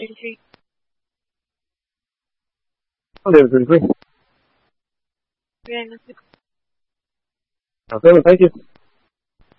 83. Oh, David 33. Very nice. Okay, well, thank you.